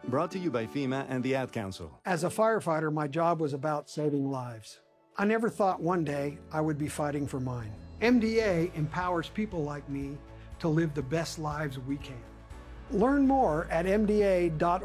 Brought to you by FEMA and the Ad Council. As a firefighter, my job was about saving lives. I never thought one day I would be fighting for mine. MDA empowers people like me to live the best lives we can. Learn more at mda.org/fight.